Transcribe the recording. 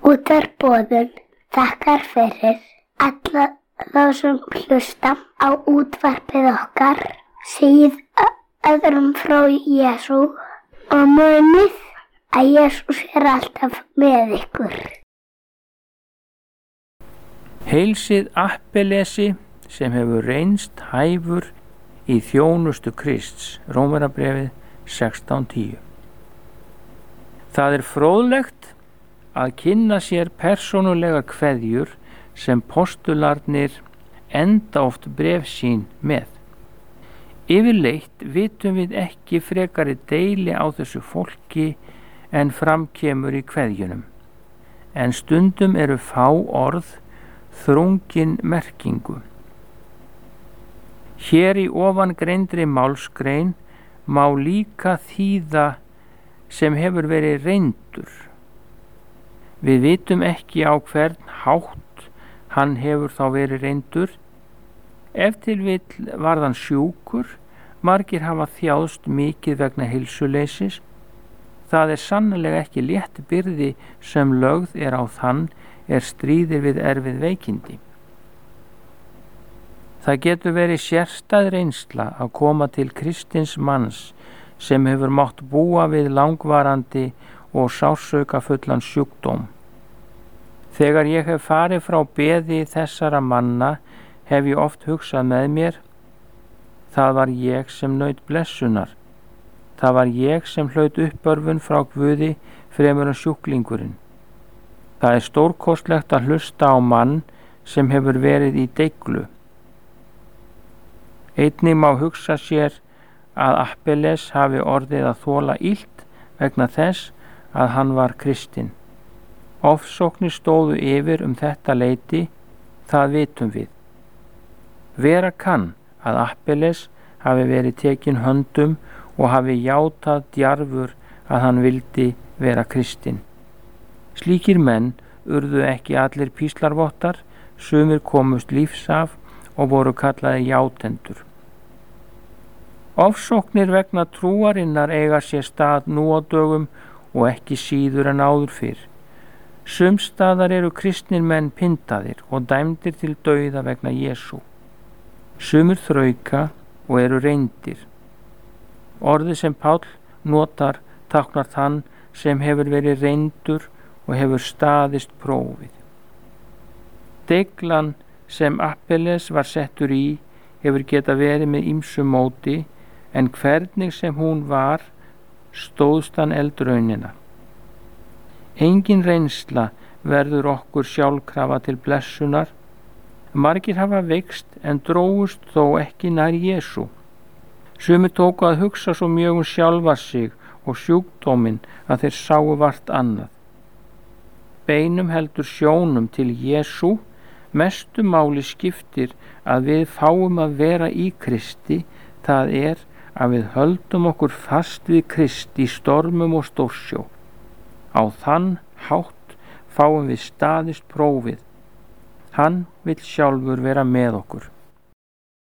Útvarpsboðun þakkar fyrir alla þá sem hlusta á útvarpið okkar, segið öðrum frá Jesú og munið að Jesús alltaf með ykkur. Heilsið Appelesi sem hefur reynst hæfur í þjónustu Krists, Rómverjabréfið 16:10. Það er fróðlegt að kynna sér persónulegar kveðjur sem postularnir enda oft bréf sín með. Yfirleitt vitum við ekki frekari deili á þessu fólki en framkemur í kveðjunum, en stundum eru fá orð þrungin merkingu. Hér í ofangreindri málsgrein má líka þýða sem hefur verið reyndur. Við vitum ekki á hvern hátt hann hefur þá verið reyndur. Ef til vill varð hann sjúkur, margir hafa þjáðst mikið vegna heilsuleysis. Það er sannarlega ekki létt byrði sem lögð er á þann stríðir við erfið veikindi. Það getur verið sérstæð reynsla að koma til kristins manns sem hefur mátt búa við langvarandi og sársaukafullan sjúkdóm. Þegar ég hef farið frá beði þessara manna hef ég oft hugsað með mér, það var ég sem naut blessunar. Það var ég sem hlaut uppörvun frá Guði fremur en sjúklingurinn. Það er stórkostlegt að hlusta á mann sem hefur verið í deiglu. Einnig má hugsa sér að Appeles hafi orðið að þola illt vegna þess að hann var kristinn. Ofsóknir stóðu yfir þetta leyti, það vitum við. Vera kann að Appeles hafi verið tekinn höndum og hafi játað djarfur að hann vildi vera kristinn. Slíkir menn urðu ekki allir píslarvottar, sumir komust lífs af og voru kallaði játendur. Ofsóknir vegna trúarinnar eiga sér stað nú á dögum og ekki síður en áður fyrr. Sumstaðar eru kristnir menn pyndaðir og dæmdir til dauða vegna Jesú. Sumir þrauka og eru reyndir. Orðið sem Páll notar táknar þann sem hefur verið reyndur og hefur staðist prófið. Deiglan sem Appeles var settur í hefur getað verið með ýmsu móti, en hvernig sem hún var, stóðst hann eldraunina. Engin reynsla verður okkur sjálfkrafa til blessunar. Margir hafa veikst en drógust þó ekki nær Jesú. Sumir tóku að hugsa svo mjög sjálfa sig og sjúkdóminn að þeir sáu vart annað. Beinum heldur sjónum til Jesú. Mestu máli skiptir að við fáum að vera í Kristi, það er að við höldum okkur fast við Kristi í stormum og stórsjó. Á þann hátt fáum við staðist prófið. Hann vill sjálfur vera með okkur.